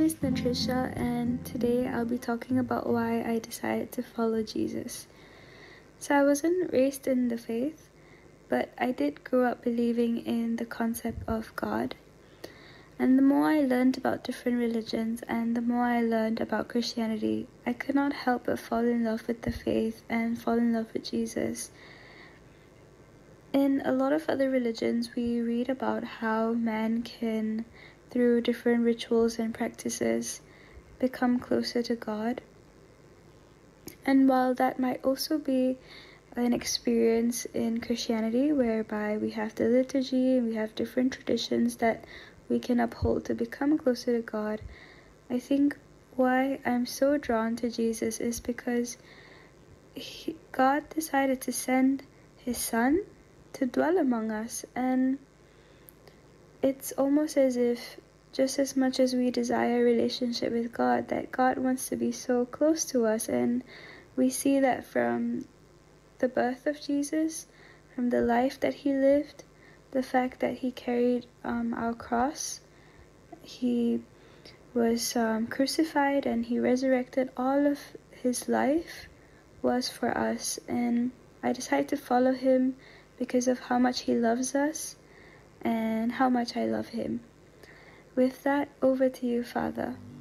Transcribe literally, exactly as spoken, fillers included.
is Natricia, and today I'll be talking about why I decided to follow Jesus. So, I wasn't raised in the faith, but I did grow up believing in the concept of God. And the more I learned about different religions and the more I learned about Christianity, I could not help but fall in love with the faith and fall in love with Jesus. In a lot of other religions, we read about how man can, through different rituals and practices, become closer to God. And while that might also be an experience in Christianity, whereby we have the liturgy and we have different traditions that we can uphold to become closer to God, I think why I'm so drawn to Jesus is because he, God decided to send his Son to dwell among us, and it's almost as if just as much as we desire a relationship with God, that God wants to be so close to us. And we see that from the birth of Jesus, from the life that he lived, the fact that he carried um, our cross, he was um, crucified and he resurrected. All of his life was for us, and I decided to follow him because of how much he loves us and how much I love him. With that, over to you, Father.